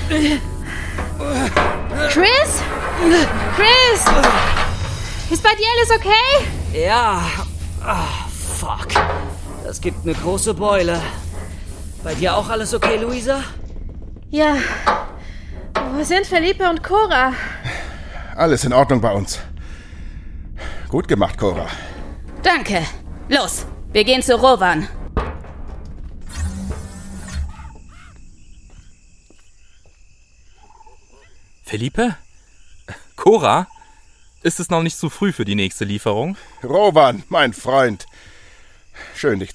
Chris? Chris? Ist bei dir alles okay? Ja. Fuck. Das gibt eine große Beule. Bei dir auch alles okay, Luisa? Ja. Wo sind Felipe und Cora? Alles in Ordnung bei uns. Gut gemacht, Cora. Danke. Los, wir gehen zu Rowan. Felipe? Cora? Ist es noch nicht zu früh für die nächste Lieferung? Rowan, mein Freund. Schön, dich